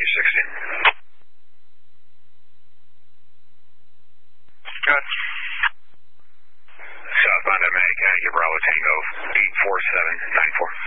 360. Good. Southbound Atlantic, Yankee Bravo Tango 84794.